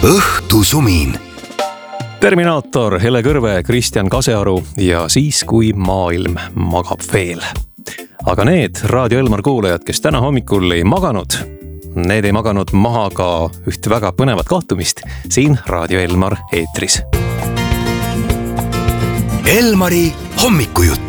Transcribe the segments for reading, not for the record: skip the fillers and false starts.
õhtusumin. Terminaator, Hele Kõrve, Kristjan Kasearu ja Siis, kui maailm magab veel. Aga need Raadio Elmar kuulajad, kes täna hommikul ei maganud, need ei maganud maha ka üht väga põnevat kohtumist siin Raadio Elmar eetris. Elmari hommikujutt.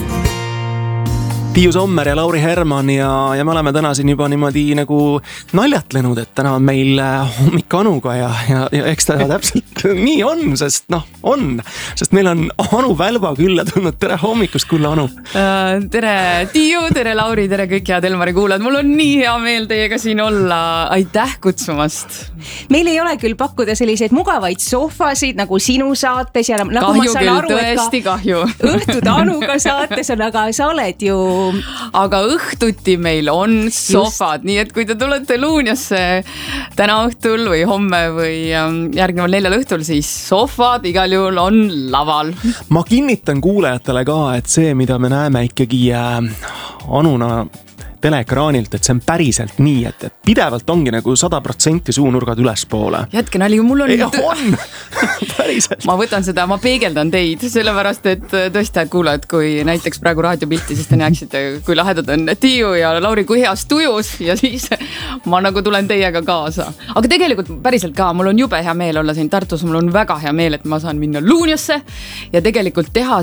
Tiiu Sommer ja Lauri Herman ja me oleme täna siin juba niimoodi nagu naljatlenud, et täna on meil hommik Anuga ja eks ta täpselt nii on, sest meil on Anu Välba külla tulnud. Tere hommikust, kulla Anu! Tere Tiiu, tere Lauri, tere kõik head Elmari kuulajad. Mul on nii hea meel teiega siin olla. Aitäh kutsumast! Meil ei ole küll pakkuda selliseid mugavaid sohvasid nagu sinu saates ja nagu kahju ma saan küll, aru, tõesti kahju. Õhtud Anuga saates on, aga sa oled ju... Aga õhtuti meil on sohvad, nii et kui te tulete Luunjasse täna õhtul või homme või järgneval 4 õhtul, siis sohvad igal juhul on laval. Ma kinnitan kuulajatele ka, et see, mida me näeme ikkagi Anuna teleekraanilt, et see on päriselt nii, et pidevalt ongi nagu 100% suunurgad ülespoole. Jätke nali, mul on... on! Päriselt. Ma võtan seda, ma peegeldan teid, sellepärast, et tõesti, et kuulajad, kui näiteks praegu raadiopilti, siis te näeksite, kui lahedad on Tiiu ja Lauri, kui heas tujus ja siis ma nagu tulen teiega kaasa. Aga tegelikult päriselt ka, mul on jube hea meel olla siin Tartus, mul on väga hea meel, et ma saan minna Luunjasse ja tegelikult teha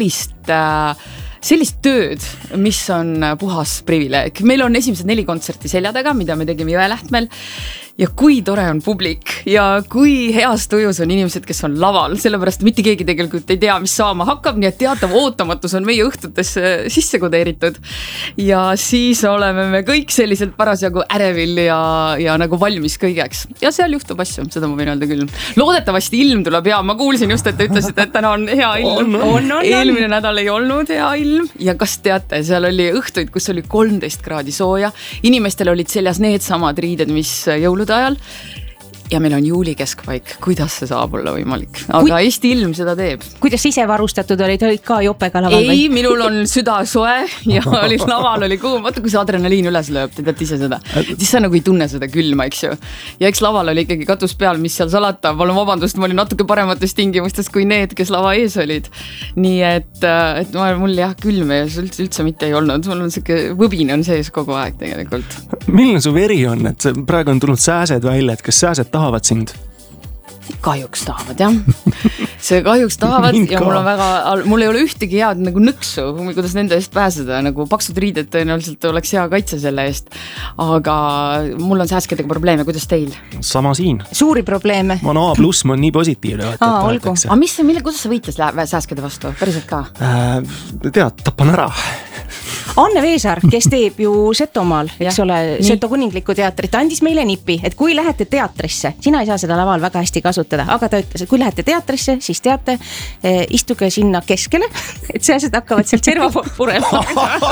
sellist tööd, mis on puhas privileeg. Meil on esimesed 4 kontserti selja taga, mida me tegime Jõelähtmel. Ja kui tore on publik ja kui heas tujus on inimesed, kes on laval, sellepärast mitte keegi tegelikult ei tea, mis saama hakkab, nii et teatav ootamatus on meie õhtutesse sisse kodeeritud. Ja siis oleme me kõik selliselt parasjagu ärevil ja nagu valmis kõigeks. Ja seal juhtub asju, seda ma võin öelda küll. Loodetavasti ilm tuleb hea, ma kuulsin just, et te ütlesite, et täna on hea ilm. Eelmine nädal ei olnud hea ilm. Ja kas teate, seal oli õhtuid, kus oli 13 kraadi sooja. Inimestel olid seljas need samad riided, mis jõulude ajal. Ja meil on juuli keskpaik. Kuidas see saab olla võimalik? Aga Eesti ilm seda teeb. Kuidas ise varustatud olid ka jopega laval? Ei, minul on süda soe ja laval oli kuum. Vaata, kui see adrenaliin üles lööb, te teate ise seda. Siis sa nagu ei tunne seda külma, eks ju. Ja eks laval oli ikkagi katus peal, mis seal salata. Palun vabandust, ma olin natuke paremates tingimustes kui need, kes lava ees olid. Nii et mul jah, külm ja üldse mitte ei olnud. Mul on siuke võbine on sees kogu aeg tegelikult. Milline su veri on, et praegu on tulnud sääsed välja, et kas sääsed tahavad sind? Kahjuks tahavad, jah. See kahjuks tahavad ja mul ei ole ühtegi head nagu nõksu, kuidas nende eest pääseda. Nagu paksud riided tõenäoliselt oleks hea kaitse selle eest. Aga mul on sääskedega probleeme, kuidas teil? Sama siin. Suuri probleeme? Ma on A+, ma on nii positiivne. Olgu. Aga kuidas sa võitles sääskede vastu? Päriselt ka? Tead, tapan ära. Anne Veesaar, kes teeb ju Setomaal, eks ole, Seto kuninglikku teatrit, andis meile nipi, et kui lähete teatrisse, sina ei saa seda laval väga hästi kasutada, aga ta ütles, et kui lähete teatrisse, siis teate, istuge sinna keskele, et sääsed hakkavad sealt servapoolt purema.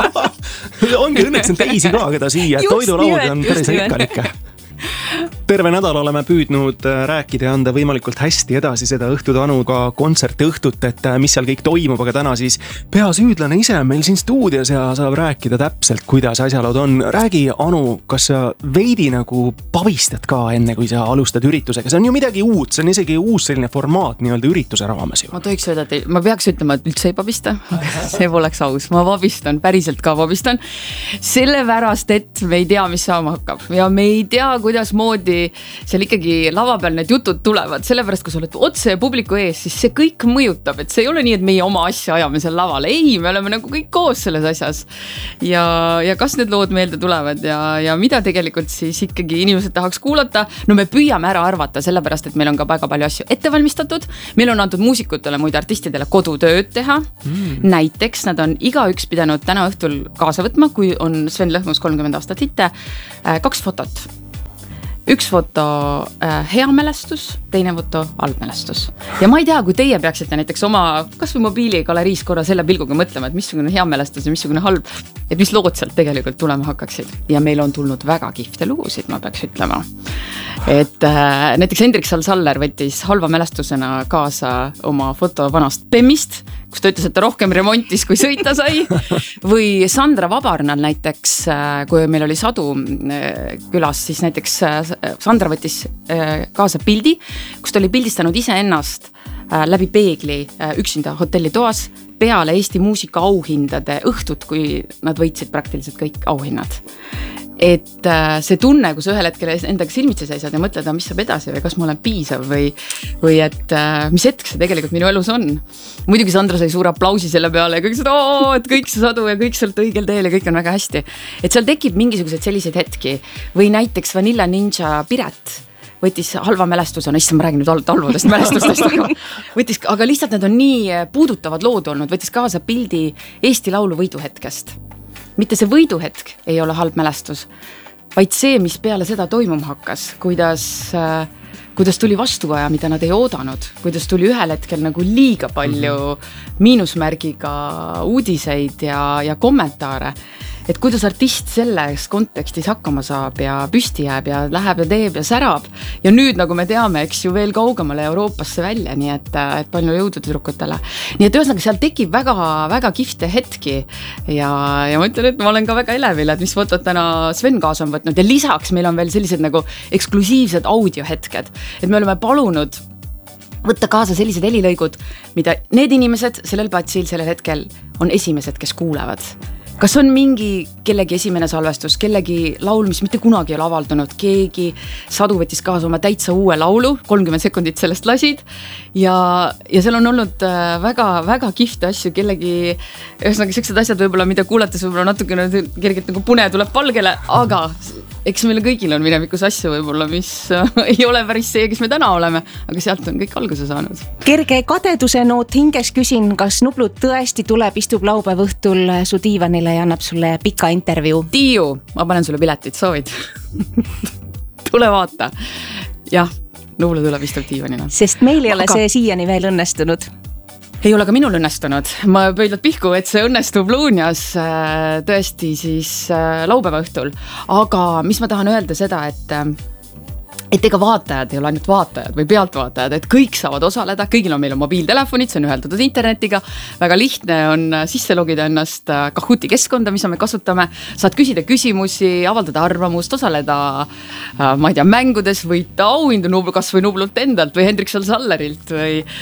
Ongi õnneks on teisi ka, keda siia, toidulaud on päris rikkalikke. Terve nädal oleme püüdnud rääkida ja anda võimalikult hästi edasi seda Õhtud Anuga kontserti õhtut, et mis seal kõik toimub, aga täna siis peasüüdlane ise on meil siin stuudios ja saab rääkida täpselt, kuidas asjalood on. Räägi, Anu, kas sa veidi nagu pavistad ka enne, kui sa alustad üritusega? See on ju midagi uut, see on isegi uus selline formaat nii-öelda ürituse raames ju. Ma tohiks öelda, et ma peaks ütlema, et üldse ei pabista. See poleks aus. Ma pabistan, päriselt ka pabistan. Sellepärast, et me ei tea, mis saama hakkab. Ja me ei tea, kuidas moodi seal ikkagi lava peal need jutud tulevad, sellepärast, kui sa oled otse publiku ees, siis see kõik mõjutab, et see ei ole nii, et meie oma asja ajame seal laval. Ei, me oleme nagu kõik koos selles asjas. Ja kas need lood meelde tulevad ja mida tegelikult siis ikkagi inimesed tahaks kuulata? No me püüame ära arvata, sellepärast, et meil on ka väga palju asju ettevalmistatud. Meil on antud muusikutele, muid artistidele kodutööd teha. Näiteks nad on igaüks pidanud täna õhtul kaasa võtma, kui on Sven Lõhmus 30 aastat hitte, 2 fotot. Üks foto hea mälestus, teine foto halb mälestus. Ja ma ei tea, kui teie peaksite näiteks oma kas või mobiiligaleriis korra selle pilguga mõtlema, et missugune hea mälestus ja missugune halb, et mis lood sealt tegelikult tulema hakkaksid. Ja meil on tulnud väga kihvte lugusid, ma peaks ütlema. et näiteks Hendrik Saller võttis halva mälestusena kaasa oma foto vanast Bemmist, kus ta ütles, et ta rohkem remontis, kui sõita sai. Või Sandra Vabarnal näiteks, kui meil oli Sadu külas, siis näiteks Sandra võttis kaasa pildi, kus ta oli pildistanud iseennast läbi peegli üksinda hotellitoas peale Eesti muusika auhindade õhtut, kui nad võitsid praktiliselt kõik auhinnad. Et see tunne, kus ühel hetkel endaga silmitsi seisad ja mõtled, mis saab edasi või kas ma olen piisav või et mis hetk see tegelikult minu elus on. Muidugi Sandra sai suure aplausi selle peale ja kõik seda, et kõik see Sadu ja kõik sealt õigel teel ja kõik on väga hästi. Et seal tekib mingisugused selliseid hetki või näiteks Vanilla Ninja Piret võttis halva mälestusena, issand, ma räägin nüüd halvadest mälestustest, aga lihtsalt need on nii puudutavad lood olnud, võttis kaasa pildi Eesti Laulu võiduhetkest. Mitte see võiduhetk ei ole halb mälestus, vaid see, mis peale seda toimuma hakkas, kuidas tuli vastuaja, mida nad ei oodanud, kuidas tuli ühel hetkel nagu liiga palju miinusmärgiga uudiseid ja kommentaare. Et kuidas artist selles kontekstis hakkama saab ja püsti jääb ja läheb ja teeb ja särab. Ja nüüd, nagu me teame, eks ju veel kaugemale Euroopasse välja, nii et palju jõudu tüdrukutele. Nii et ühesõnaga seal tekib väga, väga kihvte hetki ja ma ütlen, et ma olen ka väga elevil, et mis fotod täna Sven kaasa on võtnud ja lisaks meil on veel sellised nagu eksklusiivsed audiohetked, et me oleme palunud võtta kaasa sellised helilõigud, mida need inimesed sellel platsil sellel hetkel on esimesed, kes kuulevad. Kas on mingi kellegi esimene salvestus, kellegi laul, mis mitte kunagi ei ole avaldunud, keegi Sadu võttis kaasa oma täitsa uue laulu, 30 sekundit sellest lasid ja seal on olnud väga, väga kihvte asju, kellegi, ühesõnaga sellised asjad võib-olla, mida kuulates võib-olla natukene kergelt nagu pune tuleb palgele, aga eks meile kõigil on minevikus asju võib-olla, mis ei ole päris see, kes me täna oleme, aga sealt on kõik alguse saanud. Kerge kadeduse noot hinges küsin, kas Nublu tõesti tuleb, istub laupäeva õhtul su diivanile ja annab sulle pika intervjuu? Tiiu, ma panen sulle piletid, soovid? Tule vaata. Jah, Nublu tuleb, istub diivanina. Sest meil ei ole see siiani veel õnnestunud. Ei ole ka minul õnnestunud. Ma pöidlad pihku, et see õnnestub Luunjas tõesti siis laupäeva õhtul. Aga mis ma tahan öelda seda, et ega vaatajad ei ole ainult vaatajad või pealtvaatajad, et kõik saavad osaleda, kõigil on meil mobiiltelefonid, see on üheldatud internetiga, väga lihtne on sisse logida ennast Kahooti keskkonda, mis me kasutame, saad küsida küsimusi, avaldada arvamust, osaleda, ma ei tea, mängudes, võita auhindu kas või Nublult endalt või Hendrik Sallerilt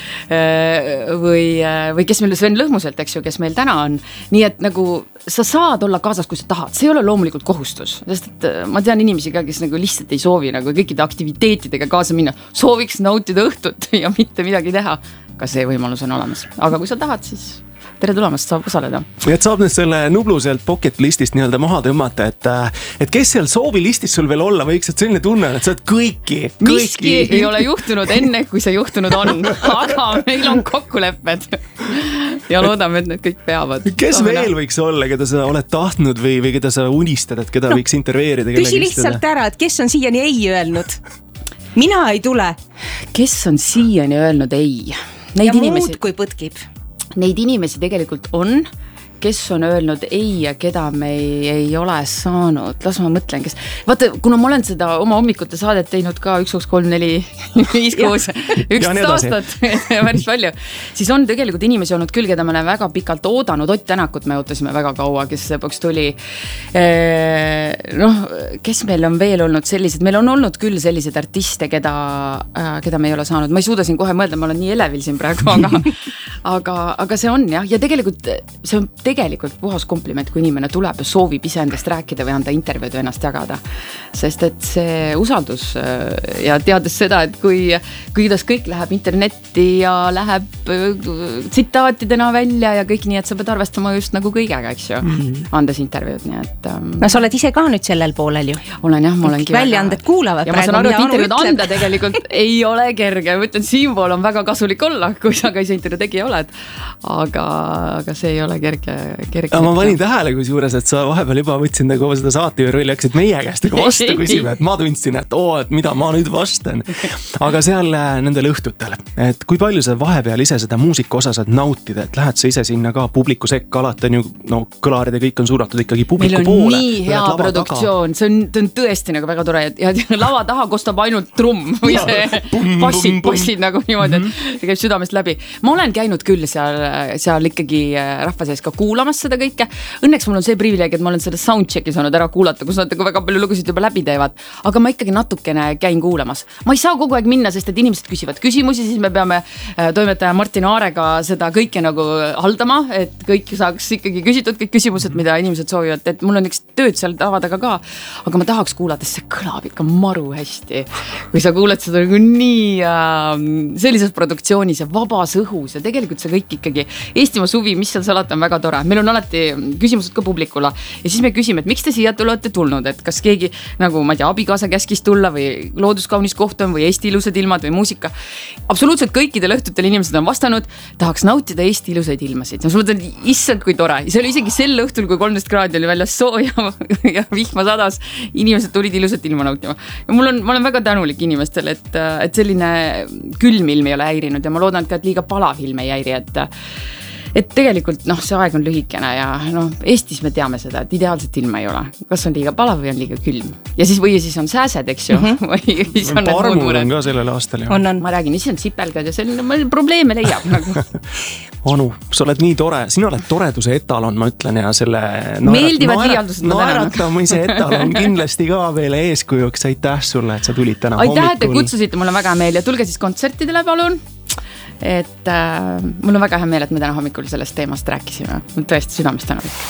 või kes meil Sven Lõhmuselt, eks ju, kes meil täna on. Nii et nagu sa saad olla kaasas, kui sa tahad, see ei ole loomulikult kohustus, sest et ma tean inimesi ka, kes nagu lihtsalt ei soovi nagu kõikide aktiviteetidega kaasa minna, sooviks nautida õhtut ja mitte midagi teha. Ka see võimalus on olemas, aga kui sa tahad, siis tere tulemast, saab osaleda. Et saab nüüd selle Nublu sealt pocket listist nii-öelda maha tõmmata, et kes seal soovi listis sul veel olla võiks, et selline tunne, et sa oled kõiki. Miski ei ole juhtunud enne, kui see juhtunud on, aga meil on kokkulepped ja loodame, et need kõik peavad. Kes veel võiks olla, keda sa oled tahtnud või keda sa unistad, et keda võiks intervjueerida? Küsi lihtsalt ära, et kes on siiani ei öelnud? Mina ei tule. Kes on siiani öelnud ei? Ja muud kui põtkib. Neid inimesi tegelikult on, kes on öelnud ei ja keda me ei ole saanud. Las ma mõtlen, kes... Vaata, kuna ma olen seda oma hommikute saadet teinud ka 1, 2, 3, 4, 5, 6, 11 aastat, päris palju, siis on tegelikult inimesi olnud küll, keda me olen väga pikalt oodanud. Ott Tänakut me ootasime väga kaua, kes lõpuks tuli. Kes meil on veel olnud sellised? Meil on olnud küll sellised artiste, keda me ei ole saanud. Ma ei suuda siin kohe mõelda, ma olen nii elevil siin praegu, aga see on jah. Ja see on tegelikult puhas kompliment, kui inimene tuleb ja soovib iseendast rääkida või anda intervjuud või ennast jagada. Sest et see usaldus ja teades seda, et kuidas kõik läheb internetti ja läheb tsitaatidena välja ja kõik nii, et sa pead arvestama just nagu kõigega, eks ju, andes intervjuud. Nii et, no sa oled ise ka nüüd sellel poolel ju. Olen jah, ma olengi väljaanded kuulavad. Ja ma saan aru, et intervjuud anda tegelikult ei ole kerge. Ma ütlen, siinpool on väga kasulik olla, kui sa ka ise intervjuu tegija oled. Aga see ei ole kerge Ja ma panin tähele kusjuures, et sa vahepeal juba võtsid nagu seda saatejuhi rolli, hakkasid meie käest nagu vastu küsima, et ma tundsin, et et mida ma nüüd vastan. Aga seal nendel õhtutel, et kui palju sa vahepeal ise seda muusika osa saad nautida, et lähed sa ise sinna ka publiku sekka, alati on ju, no kõlarid ja kõik on suunatud ikkagi publiku poole. Meil on nii hea produktsioon, see on tõesti nagu väga tore ja lava taha kostab ainult trumm või see passid nagu niimoodi, et käib südamest läbi. Ma olen käinud küll seal ikkagi rahva sees ka kuulamas seda kõike. Õnneks mul on see privileeg, et ma olen seda soundchecki saanud ära kuulata, kus nad väga palju lugusid juba läbi teevad. Aga ma ikkagi natukene käin kuulamas. Ma ei saa kogu aeg minna, sest et inimesed küsivad küsimusi, siis me peame toimetaja Martin Aarega seda kõike nagu haldama, et kõik saaks ikkagi küsitud kõik küsimused, mida inimesed soovivad, et mul on üks tööd seal tavadega ka, aga ma tahaks kuulata, see kõlab ikka maru hästi. Kui sa kuuled seda nagu nii sellises produktsioonis ja vabas õhus ja tegelikult see kõik ikkagi Eestimaa suvi, mis seal salata, on väga tore. Meil on alati küsimused ka publikule ja siis me küsime, et miks te siia olete tulnud, et kas keegi nagu, ma ei tea, abikaasa käskis tulla või looduskaunis koht on või Eesti ilusad ilmad või muusika. Absoluutselt kõikidel õhtutel inimesed on vastanud, tahaks nautida Eesti ilusaid ilmasid. Ma mõtlen, issand, kui tore. See oli isegi sel õhtul, kui 13 kraadi oli väljas sooja ja vihma sadas, inimesed tulid ilusat ilma nautima. Ja ma olen väga tänulik inimestele, et selline külm ilm ei ole häirinud ja ma loodan ka, et liiga palav ilm ei häiri, et tegelikult see aeg on lühikene ja Eestis me teame seda, et ideaalset ilma ei ole. Kas on liiga palav või on liiga külm? Ja siis on sääsed, eks ju. Või siis on Parmul on ka sellel aastal. Ma räägin, siis on sipelgad ja selline probleeme leiab nagu. Anu, sa oled nii tore, sina oled toreduse etalon, ma ütlen, ja selle meeldivad liialdused ma tänan. Naeratamise etalon kindlasti ka veel eeskujuks. Aitäh sulle, et sa tulid täna hommikul. Aitäh, et te kutsusite, mul on väga meel ja tulge siis kontsertidele, palun. Et mul on väga hea meel, et me täna hommikul sellest teemast rääkisime. Tõesti südamest tänan.